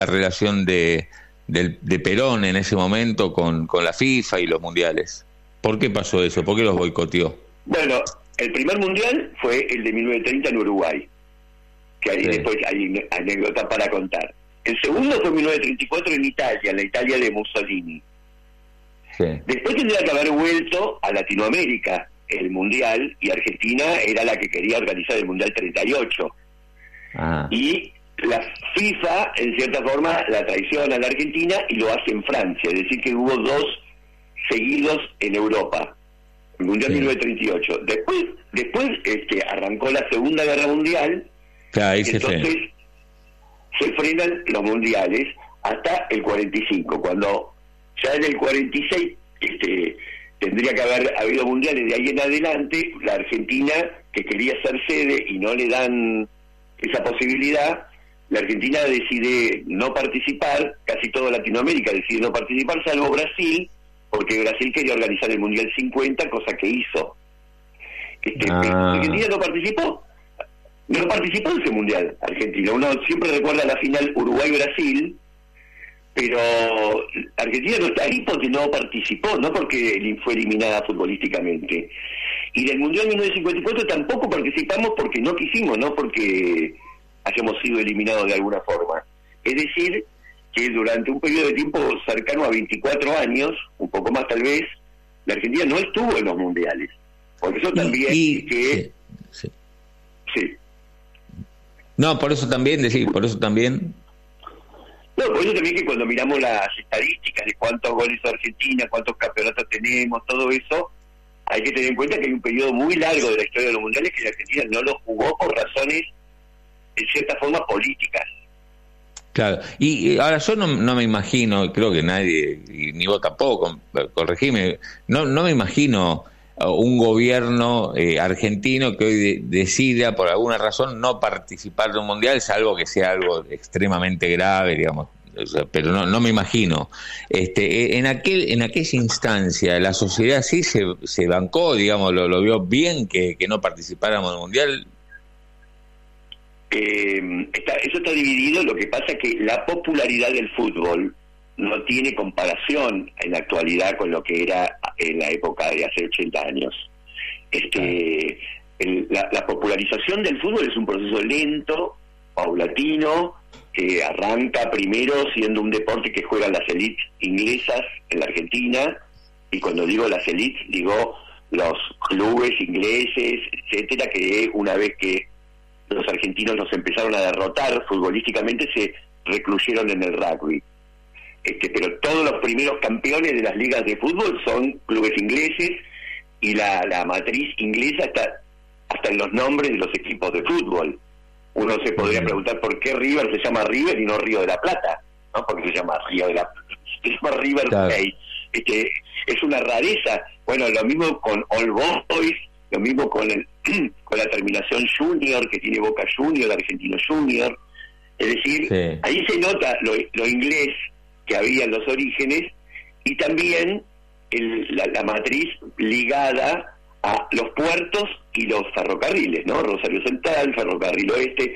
relación de Perón en ese momento con la FIFA y los mundiales? ¿Por qué pasó eso? ¿Por qué los boicoteó? Bueno, el primer mundial fue el de 1930 en Uruguay, que ahí después hay anécdotas para contar. El segundo fue en 1934 en Italia, en la Italia de Mussolini. Sí. Después tendría que haber vuelto a Latinoamérica el mundial, y Argentina era la que quería organizar el mundial 38. Y la FIFA, en cierta forma, la traiciona a la Argentina y lo hace en Francia, es decir que hubo dos seguidos en Europa, el mundial 1938. Después arrancó la Segunda Guerra Mundial, entonces se frenan los mundiales hasta el 45, cuando ya en el 46 tendría que haber habido mundiales. De ahí en adelante, la Argentina, que quería ser sede y no le dan esa posibilidad, la Argentina decide no participar, casi toda Latinoamérica decide no participar, salvo Brasil, porque Brasil quería organizar el Mundial 50, cosa que hizo. Argentina no participó en ese Mundial, Argentina. Uno siempre recuerda la final Uruguay-Brasil, pero Argentina no está ahí porque no participó, no porque fue eliminada futbolísticamente. Y del Mundial 1954 tampoco participamos porque no quisimos, no porque hayamos sido eliminados de alguna forma. Es decir, que durante un periodo de tiempo cercano a 24 años, un poco más tal vez, la Argentina no estuvo en los mundiales. Por eso también Sí. No, por eso también. No, por eso también que cuando miramos las estadísticas de cuántos goles Argentina, cuántos campeonatos tenemos, todo eso, hay que tener en cuenta que hay un periodo muy largo de la historia de los mundiales que la Argentina no lo jugó por razones, en cierta forma, políticas. Claro, y ahora yo no me imagino, creo que nadie, ni vos tampoco, corregime, no me imagino un gobierno argentino que hoy decida por alguna razón no participar de un mundial, salvo que sea algo extremadamente grave, digamos, pero no me imagino. En aquella instancia la sociedad sí se bancó, digamos, lo vio bien que no participáramos del mundial. Eso está dividido. Lo que pasa es que la popularidad del fútbol no tiene comparación en la actualidad con lo que era en la época de hace 80 años. La popularización del fútbol es un proceso lento, paulatino, que arranca primero siendo un deporte que juegan las élites inglesas en la Argentina, y cuando digo las élites digo los clubes ingleses, etcétera, que una vez que los argentinos los empezaron a derrotar futbolísticamente se recluyeron en el rugby. Pero todos los primeros campeones de las ligas de fútbol son clubes ingleses, y la matriz inglesa está hasta en los nombres de los equipos de fútbol. Uno se podría preguntar por qué River se llama River y no Río de la Plata, ¿no? Porque se llama Río de la Plata, se llama River Plate. Es una rareza. Bueno, lo mismo con All Boys, lo mismo con la terminación Junior, que tiene Boca Junior, Argentino Junior. Es decir, ahí se nota lo inglés que había en los orígenes, y también la matriz ligada a los puertos y los ferrocarriles, ¿no? Rosario Central, Ferrocarril Oeste,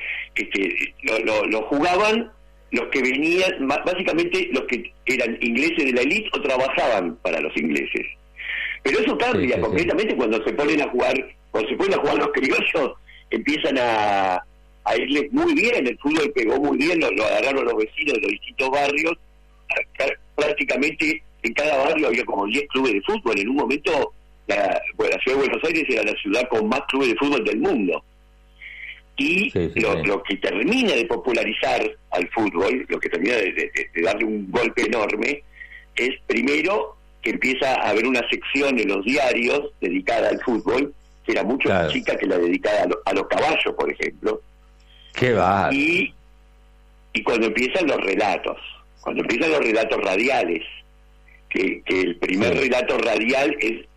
lo jugaban los que venían, básicamente los que eran ingleses de la élite o trabajaban para los ingleses. Pero eso cambia completamente cuando se ponen a jugar los criollos, empiezan a irles muy bien, el fútbol pegó muy bien, lo agarraron los vecinos de los distintos barrios. Prácticamente en cada barrio había como 10 clubes de fútbol. En un momento la ciudad de Buenos Aires era la ciudad con más clubes de fútbol del mundo. Y lo que termina de popularizar al fútbol, lo que termina de darle un golpe enorme, es primero que empieza a haber una sección en los diarios dedicada al fútbol, que era mucho más chica que la dedicada a los caballos, por ejemplo. ¡Qué va! Y cuando empiezan los relatos radiales, que el primer relato radial es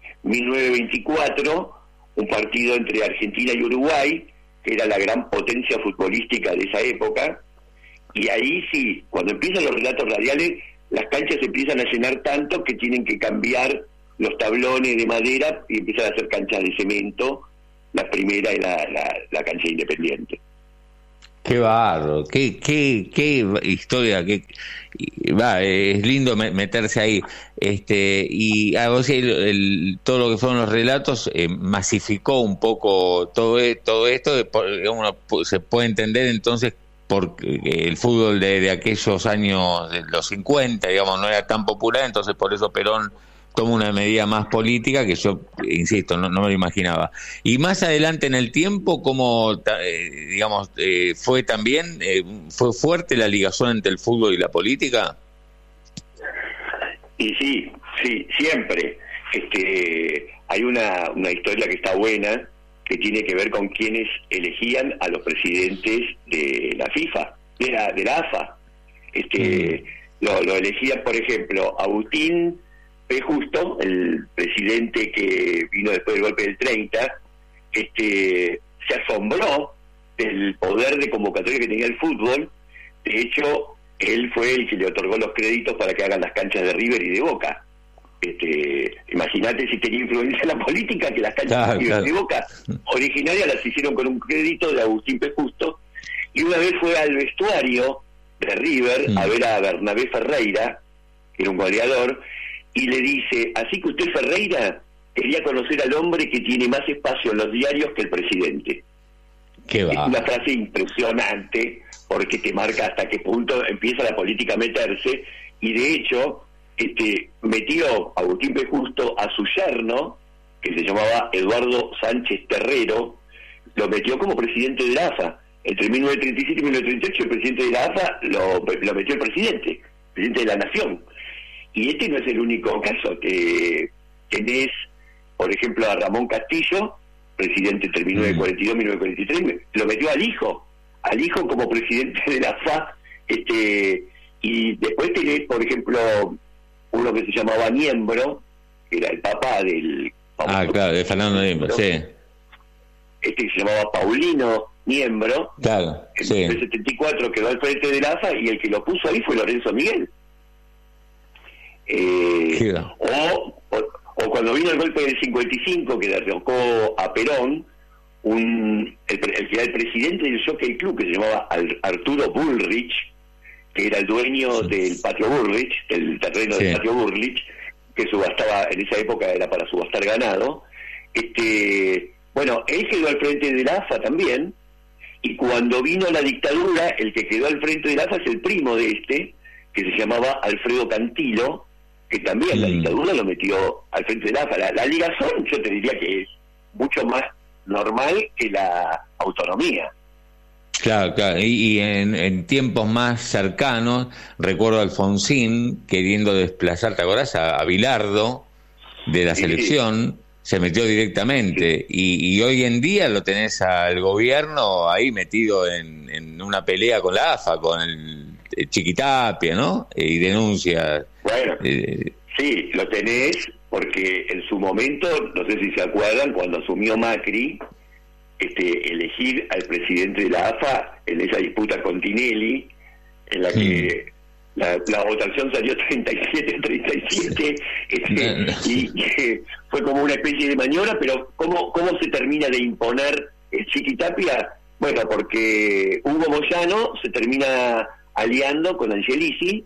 1924, un partido entre Argentina y Uruguay, que era la gran potencia futbolística de esa época, y ahí sí, cuando empiezan los relatos radiales, las canchas se empiezan a llenar tanto que tienen que cambiar los tablones de madera y empiezan a hacer canchas de cemento. La primera era la cancha Independiente. Qué barro, qué historia, es lindo meterse ahí. Y vos todo lo que fueron los relatos masificó un poco todo esto. Uno se puede entender entonces porque el fútbol de aquellos años, de los 50, digamos, no era tan popular, entonces por eso Perón toma una medida más política que yo, insisto, no me lo imaginaba. Y más adelante en el tiempo, como fue también, fue fuerte la ligación entre el fútbol y la política. Y sí, siempre. Hay una historia que está buena, que tiene que ver con quienes elegían a los presidentes de la FIFA, de la AFA. Lo elegían, por ejemplo, Agustín P. Justo, el presidente que vino después del golpe del 30, se asombró del poder de convocatoria que tenía el fútbol. De hecho, él fue el que le otorgó los créditos para que hagan las canchas de River y de Boca. Imagínate si tenía influencia en la política, que las canchas de River y de Boca originarias las hicieron con un crédito de Agustín P. Justo, y una vez fue al vestuario de River a ver a Bernabé Ferreira, que era un goleador, y le dice: así que usted, Ferreira, quería conocer al hombre que tiene más espacio en los diarios que el presidente. Es una frase impresionante, porque te marca hasta qué punto empieza la política a meterse, y de hecho metió a Agustín P. Justo a su yerno, que se llamaba Eduardo Sánchez Terrero, lo metió como presidente de la AFA. Entre 1937 y 1938 el presidente de la AFA lo metió el presidente de la Nación. Y no es el único caso. Que tenés, por ejemplo, a Ramón Castillo, presidente entre 1942 y 1943, lo metió al hijo como presidente de la AFA. Y después tenés, por ejemplo, uno que se llamaba Niembro, que era el papá del... claro, de Fernando Niembro, sí. Que se llamaba Paulino Niembro, claro, en el 74 quedó al frente de la AFA, y el que lo puso ahí fue Lorenzo Miguel. O cuando vino el golpe del 55, que derrocó a Perón, el que era el presidente del Jockey Club, que se llamaba Arturo Bullrich, que era el dueño del Patio Bullrich, el terreno del Patio Bullrich, que subastaba, en esa época era para subastar ganado. Bueno, él quedó al frente de la AFA también, y cuando vino la dictadura, el que quedó al frente de la AFA es el primo de que se llamaba Alfredo Cantilo, que también la dictadura lo metió al frente de la AFA. La ligación, yo te diría que es mucho más normal que la autonomía. Claro. Y en tiempos más cercanos, recuerdo a Alfonsín queriendo desplazar, ¿te acordás? A Bilardo de la selección, se metió directamente. Y hoy en día lo tenés al gobierno ahí metido en una pelea con la AFA, con el Chiquitapia, ¿no? Y denuncia. Bueno, sí, lo tenés, porque en su momento, no sé si se acuerdan, cuando asumió Macri, elegir al presidente de la AFA en esa disputa con Tinelli, en la que la votación salió 37-37, y fue como una especie de maniobra. Pero ¿cómo se termina de imponer el Chiquitapia? Bueno, porque Hugo Moyano se termina aliando con Angelici,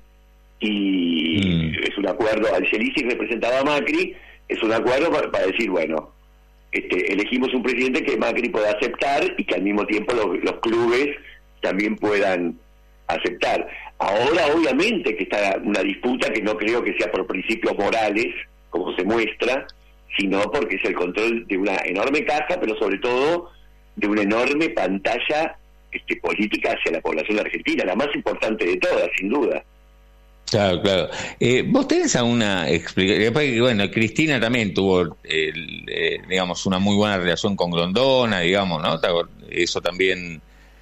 y es un acuerdo. Angelici representaba a Macri, es un acuerdo para decir, bueno, elegimos un presidente que Macri pueda aceptar y que al mismo tiempo los clubes también puedan aceptar. Ahora, obviamente, que está una disputa que no creo que sea por principios morales, como se muestra, sino porque es el control de una enorme caja, pero sobre todo de una enorme pantalla política hacia la población argentina, la más importante de todas, sin duda. Claro. ¿Vos tenés alguna explicación? Bueno, Cristina también tuvo, digamos, una muy buena relación con Grondona, digamos, ¿no? Eso también...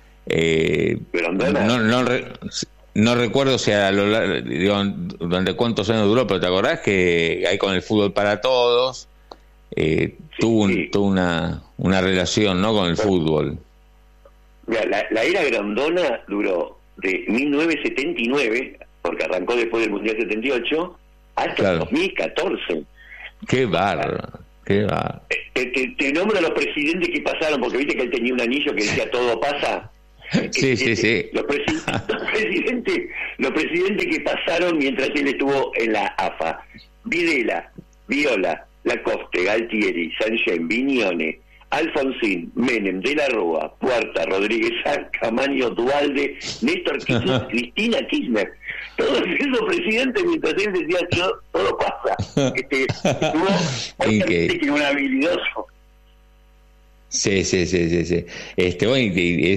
Grondona. No recuerdo si durante cuántos años duró, pero ¿te acordás que ahí con el fútbol para todos tuvo una relación, ¿no?, con el fútbol? Mira, la era Grondona duró de 1979, porque arrancó después del Mundial 78, hasta 2014. ¡Qué bárbaro! Te nombro a los presidentes que pasaron, porque viste que él tenía un anillo que decía todo pasa. Sí, sí, sí. Los presidentes que pasaron mientras él estuvo en la AFA: Videla, Viola, Lacoste, Galtieri, Sanchen, Vignone, Alfonsín, Menem, De la Rúa, Puerta, Rodríguez Camaño, Duhalde, Néstor Kirchner, Cristina Kirchner. Todos esos presidentes, mientras él decía todo pasa. Estuvo obviamente que un habilidoso. Sí. Bueno,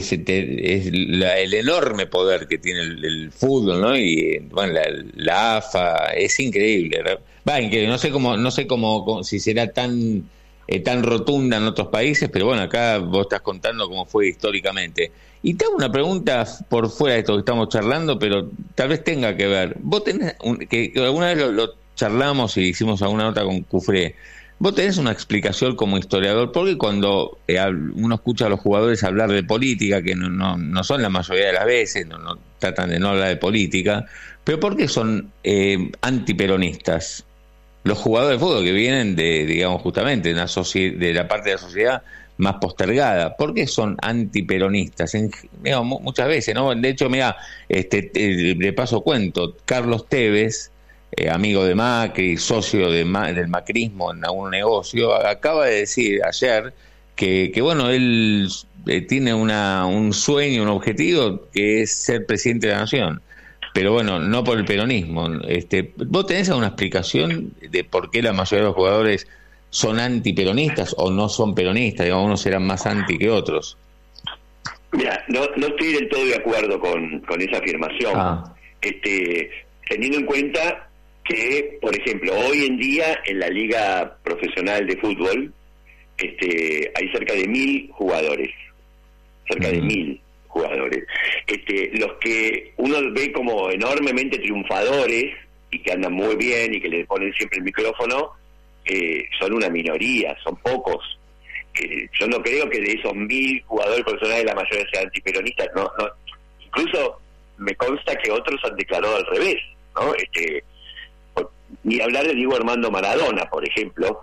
el enorme poder que tiene el fútbol, ¿no? Y bueno, la AFA es increíble. Increíble. No sé cómo si será tan rotunda en otros países, pero bueno, acá vos estás contando cómo fue históricamente. Y te hago una pregunta por fuera de esto que estamos charlando, pero tal vez tenga que ver. Vos tenés, que alguna vez lo charlamos y hicimos alguna nota con Cufré, vos tenés una explicación como historiador, porque cuando uno escucha a los jugadores hablar de política, que no son la mayoría de las veces, no tratan de no hablar de política, pero ¿por qué son antiperonistas? Los jugadores de fútbol que vienen digamos, justamente de la parte de la sociedad más postergada, ¿por qué son antiperonistas? Muchas veces, ¿no? De hecho, mira, le paso cuento, Carlos Tevez, amigo de Macri, socio del macrismo en algún negocio, acaba de decir ayer que bueno, él tiene un sueño, un objetivo, que es ser presidente de la nación. Pero bueno, no por el peronismo. ¿Vos tenés alguna explicación de por qué la mayoría de los jugadores son antiperonistas o no son peronistas? Digamos, unos serán más anti que otros. Mira, no estoy del todo de acuerdo con esa afirmación. Teniendo en cuenta que, por ejemplo, hoy en día en la Liga Profesional de Fútbol hay cerca de 1.000 jugadores. Cerca de 1.000 jugadores. Los que uno ve como enormemente triunfadores y que andan muy bien y que le ponen siempre el micrófono, son una minoría, son pocos. Yo no creo que de esos 1.000 jugadores profesionales la mayoría sean antiperonistas. No, incluso me consta que otros han declarado al revés, ¿no? Ni hablar de Diego Armando Maradona, por ejemplo.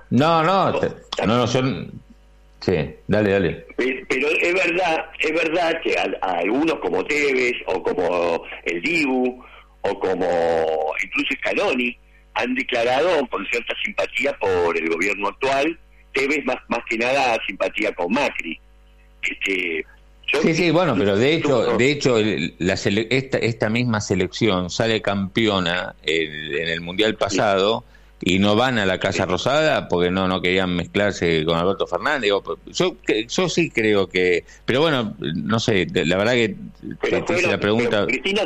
Sí, dale. Pero es verdad que a algunos como Tevez o como el Dibu o como incluso Scaloni han declarado con cierta simpatía por el gobierno actual. Tevez más que nada simpatía con Macri. Sí, bueno, pero de hecho esta misma selección sale campeona en el Mundial pasado. Sí. Y no van a la Casa Rosada porque no querían mezclarse con Alberto Fernández. Yo sí creo que... Pero bueno, no sé, la verdad que te hice la pregunta...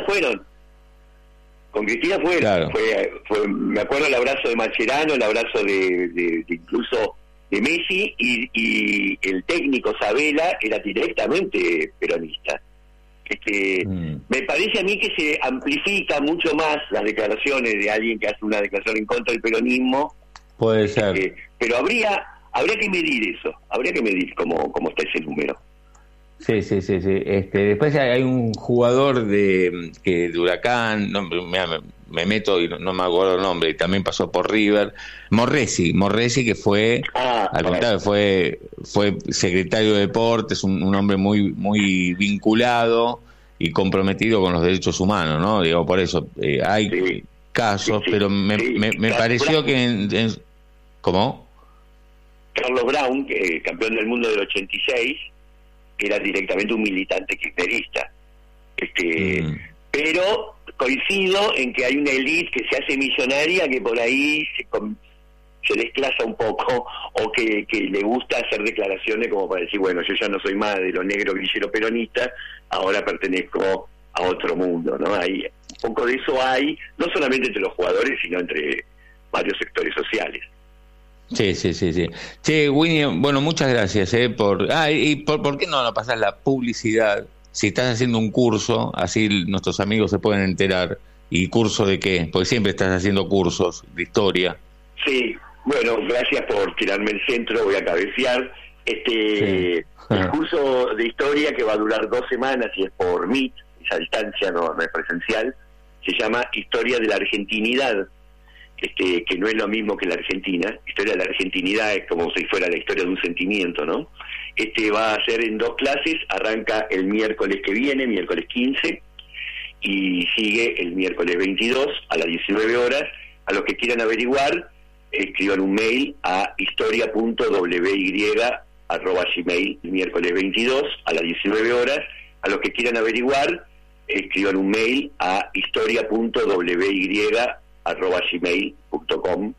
Con Cristina fueron. Claro. Fue, me acuerdo el abrazo de Mascherano, el abrazo de incluso de Messi, y el técnico Sabela era directamente peronista. Me parece a mí que se amplifica mucho más las declaraciones de alguien que hace una declaración en contra del peronismo. Puede ser. Pero habría que medir eso, habría que medir cómo está ese número. Sí. Después hay un jugador de Huracán, me meto y no me acuerdo el nombre, y también pasó por River, Morresi que fue, al contrario, fue secretario de Deportes, un hombre muy muy vinculado y comprometido con los derechos humanos, ¿no? Digo, por eso hay casos, pero me pareció que ¿cómo? Carlos Brown, campeón del mundo del 86, era directamente un militante kirchnerista. Pero coincido en que hay una élite que se hace millonaria que por ahí se desplaza un poco, o que le gusta hacer declaraciones como para decir, bueno, yo ya no soy más de los negros grilleros peronistas, ahora pertenezco a otro mundo, ¿no? Hay un poco de eso, no solamente entre los jugadores, sino entre varios sectores sociales. Sí. Che, Winnie, bueno, muchas gracias ¿por qué no pasás la publicidad? Si estás haciendo un curso, así nuestros amigos se pueden enterar. ¿Y curso de qué? Porque siempre estás haciendo cursos de historia. Sí, bueno, gracias por tirarme el centro, voy a cabecear. El curso de historia, que va a durar 2 semanas y es por Meet, esa distancia no es presencial, se llama Historia de la Argentinidad. Que no es lo mismo que la Argentina. Historia de la argentinidad es como si fuera la historia de un sentimiento, ¿no? Este va a ser en 2 clases, arranca el miércoles que viene, miércoles 15, y sigue el miércoles 22 a las 19 horas. A los que quieran averiguar, escriban un mail a historia.wy@gmail, miércoles 22 a las 19 horas. A los que quieran averiguar, escriban un mail a historia.wy@gmail.com.